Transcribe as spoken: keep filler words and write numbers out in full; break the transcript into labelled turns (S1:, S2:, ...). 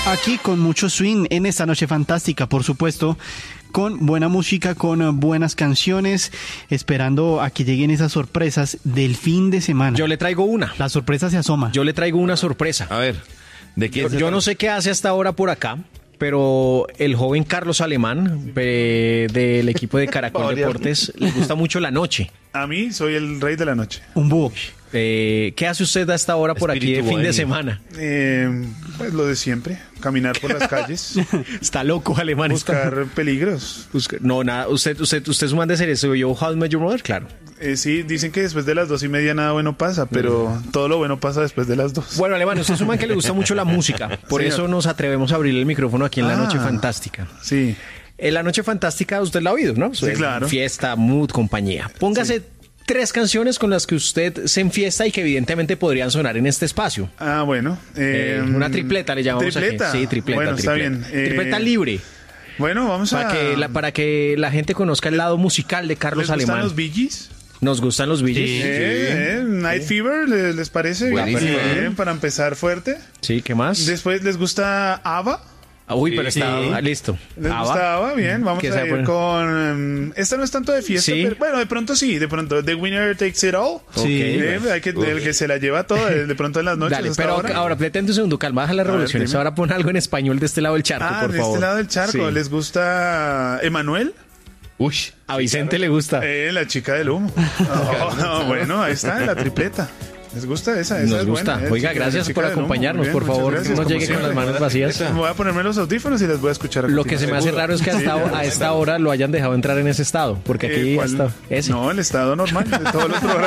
S1: Aquí con mucho swing en esta noche fantástica, por supuesto, con buena música, con buenas canciones, esperando a que lleguen esas sorpresas del fin de semana.
S2: Yo le traigo una.
S1: La sorpresa se asoma.
S2: Yo le traigo una sorpresa.
S3: A ver, ¿de quién
S2: Yo,
S3: se
S2: yo
S3: trata?
S2: no sé qué hace hasta ahora por acá, pero el joven Carlos Alemán eh, del equipo de Caracol Deportes le gusta mucho la noche.
S4: A mí soy el rey de la noche.
S1: Un búho.
S2: Eh, ¿Qué hace usted hasta ahora por aquí de
S3: Espíritu
S2: fin de
S3: bohemio.
S2: semana?
S4: Eh, pues lo de siempre, caminar por las calles,
S2: Está loco, Alemán. está-
S4: buscar peligros.
S2: busca- No, nada. Usted, usted, usted es un man de series. ¿Soy yo How I Met Your Mother? Claro.
S4: Eh, sí, dicen que después de las dos y media nada bueno pasa, pero todo lo bueno pasa después de las dos.
S2: Bueno, Alemán, usted es un man que le gusta mucho la música. Por
S4: Señor.
S2: eso nos atrevemos a abrir el micrófono aquí en La
S4: Ah.
S2: Noche Fantástica.
S4: Sí,
S2: En La Noche Fantástica usted la ha oído, ¿no?
S4: Sí, claro.
S2: Fiesta, mood, compañía. Póngase tres canciones con las que usted se enfiesta y que evidentemente podrían sonar en este espacio.
S4: ah, bueno.
S2: Eh,
S4: eh,
S2: una tripleta le llamamos
S4: ¿Tripleta?
S2: aquí. Sí, tripleta.
S4: Bueno, está
S2: tripleta.
S4: bien. Eh,
S2: Tripleta libre.
S4: Bueno, vamos
S2: Para
S4: a...
S2: que, la, para que la gente conozca el lado musical de Carlos
S4: ¿Les gustan
S2: Alemán.
S4: los Bee Gees?
S2: Nos gustan los Bee Gees.
S1: Sí.
S4: Eh, eh, Night Fever, ¿les, les parece?
S3: Buenísimo.
S4: Bien, para empezar fuerte.
S2: Sí, ¿qué más?
S4: Después, ¿les gusta ABBA?
S2: Ah, uy, pero
S1: Sí.
S2: está ah, listo.
S4: ¿Les
S2: Ah,
S4: gusta
S2: va.
S4: ABBA? Bien, vamos
S2: ¿Qué se va
S4: a
S2: a
S4: ir
S2: poner?
S4: con... em, esta no es tanto de fiesta,
S2: Sí.
S4: pero bueno, de pronto sí, de pronto. The Winner Takes It All.
S1: Sí.
S4: Eh, hay que, el que se la lleva todo, de, de pronto en las noches.
S2: Dale,
S4: hasta
S2: pero
S4: ahora.
S2: ahora, detente un segundo, calma, baja las
S4: ver,
S2: revoluciones.
S4: dime.
S2: Ahora pon algo en español de este lado del charco,
S4: Ah,
S2: por
S4: de
S2: favor.
S4: este lado del charco.
S2: Sí.
S4: ¿Les gusta Emanuel?
S3: Uy,
S2: A Vicente le gusta.
S4: Eh, la chica del humo. Oh, no, bueno, ahí está, la tripleta. ¿Les gusta esa? esa
S2: Nos
S4: es
S2: gusta.
S4: buena, eh,
S2: Oiga,
S4: chica-
S2: gracias
S4: chica
S2: por
S4: del humo.
S2: acompañarnos.
S4: Muy bien,
S2: Por
S4: muchas
S2: favor,
S4: gracias,
S2: no
S4: como
S2: llegue con las
S4: siempre.
S2: manos vacías.
S4: Voy a ponerme los audífonos y les voy a escuchar. a
S2: Lo que se me hace
S4: continuación.
S2: raro es que hasta, a esta hora lo hayan dejado entrar en ese estado. Porque
S4: Eh,
S2: aquí
S4: ¿cuál?
S2: hasta ese.
S4: No, el estado normal de todos los programas.